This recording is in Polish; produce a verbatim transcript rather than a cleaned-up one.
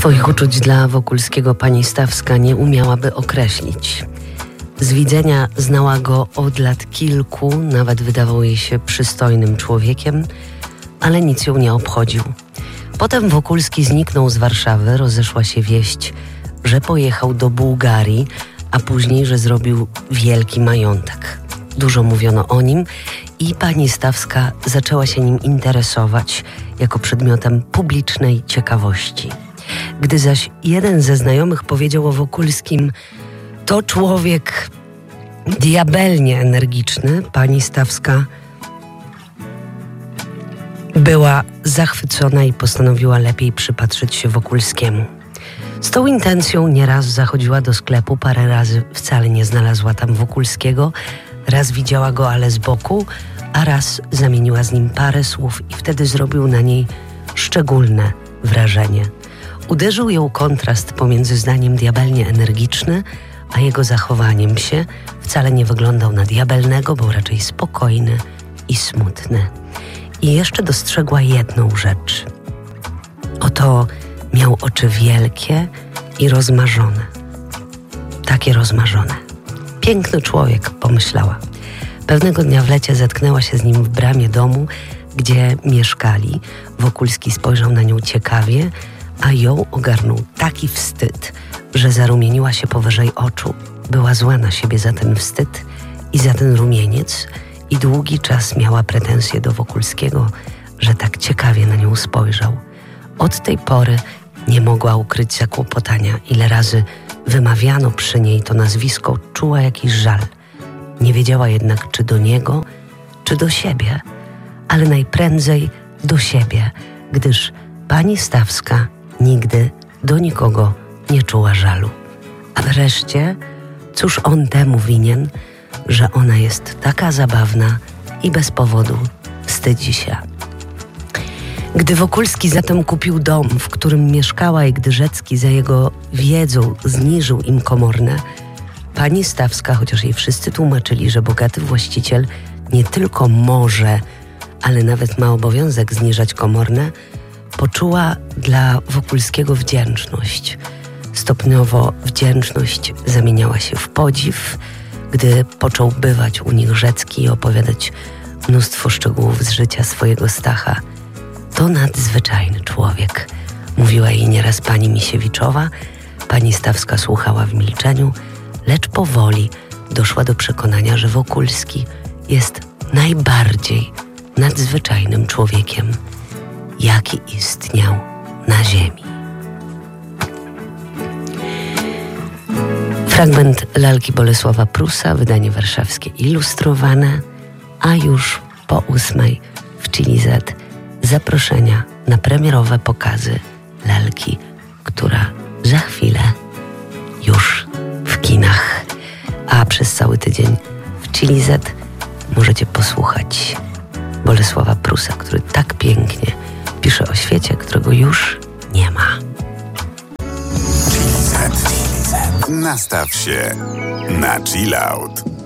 Swoich uczuć dla Wokulskiego pani Stawska nie umiałaby określić. Z widzenia znała go od lat kilku, nawet wydawał jej się przystojnym człowiekiem, ale nic ją nie obchodził. Potem Wokulski zniknął z Warszawy, rozeszła się wieść, że pojechał do Bułgarii, a później, że zrobił wielki majątek. Dużo mówiono o nim i pani Stawska zaczęła się nim interesować jako przedmiotem publicznej ciekawości. Gdy zaś jeden ze znajomych powiedział o Wokulskim: to człowiek diabelnie energiczny, pani Stawska była zachwycona i postanowiła lepiej przypatrzeć się Wokulskiemu. Z tą intencją nieraz zachodziła do sklepu, parę razy wcale nie znalazła tam Wokulskiego, raz widziała go, ale z boku, a raz zamieniła z nim parę słów i wtedy zrobił na niej szczególne wrażenie. Uderzył ją kontrast pomiędzy zdaniem diabelnie energiczny, a jego zachowaniem się. Wcale nie wyglądał na diabelnego, był raczej spokojny i smutny. I jeszcze dostrzegła jedną rzecz. Oto miał oczy wielkie i rozmarzone. Takie rozmarzone. Piękny człowiek, pomyślała. Pewnego dnia w lecie zetknęła się z nim w bramie domu, gdzie mieszkali. Wokulski spojrzał na nią ciekawie, a ją ogarnął taki wstyd, że zarumieniła się powyżej oczu. Była zła na siebie za ten wstyd i za ten rumieniec i długi czas miała pretensje do Wokulskiego, że tak ciekawie na nią spojrzał. Od tej pory nie mogła ukryć zakłopotania. Ile razy wymawiano przy niej to nazwisko, czuła jakiś żal. Nie wiedziała jednak, czy do niego, czy do siebie, ale najprędzej do siebie, gdyż pani Stawska nigdy do nikogo nie czuła żalu. A wreszcie, cóż on temu winien, że ona jest taka zabawna i bez powodu wstydzi się. Gdy Wokulski zatem kupił dom, w którym mieszkała, i gdy Rzecki za jego wiedzą zniżył im komorne, pani Stawska, chociaż jej wszyscy tłumaczyli, że bogaty właściciel nie tylko może, ale nawet ma obowiązek zniżać komorne, poczuła dla Wokulskiego wdzięczność. Stopniowo wdzięczność zamieniała się w podziw, gdy począł bywać u nich Rzecki i opowiadać mnóstwo szczegółów z życia swojego Stacha. To nadzwyczajny człowiek, mówiła jej nieraz pani Misiewiczowa. Pani Stawska słuchała w milczeniu, lecz powoli doszła do przekonania, że Wokulski jest najbardziej nadzwyczajnym człowiekiem, jaki istniał na ziemi. Fragment lalki Bolesława Prusa, wydanie warszawskie ilustrowane, a już po ósmej w Chili Z zaproszenia na premierowe pokazy lalki, która za chwilę już w kinach. A przez cały tydzień w Chili Z możecie posłuchać Bolesława Prusa, który tak pięknie pisze o świecie, którego już nie ma. Nastaw się na chill out.